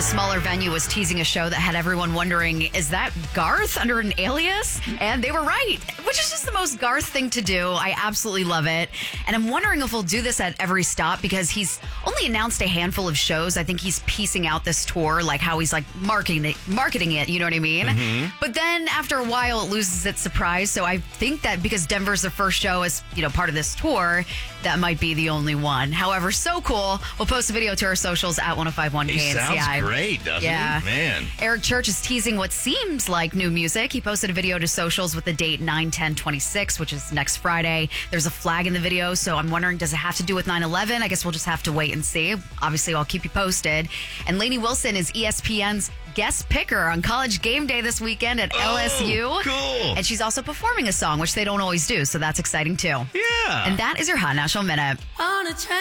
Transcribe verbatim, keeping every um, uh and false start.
the smaller venue was teasing a show that had everyone wondering, is that Garth under an alias? And they were right, which is just the most Garth thing to do. I absolutely love it. And I'm wondering if we'll do this at every stop because he's only announced a handful of shows. I think he's piecing out this tour, like how he's like marketing it, marketing it, you know what I mean? Mm-hmm. But then after a while, it loses its surprise. So I think that because Denver's the first show as, you know, part of this tour, that might be the only one. However, so cool. We'll post a video to our socials at ten fifty-one K He N C I. sounds great, doesn't yeah. he? Man. Eric Church is teasing what seems like new music. He posted a video to socials with the date nine ten twenty-six, which is next Friday. There's a flag in the video, so I'm wondering, does it have to do with nine eleven? I guess we'll just have to wait and see. Obviously, I'll keep you posted. And Lainey Wilson is E S P N's guest picker on College Game Day this weekend at oh, L S U. Cool. And she's also performing a song, which they don't always do, so that's exciting too. Yeah. And that is your Hot National Minute.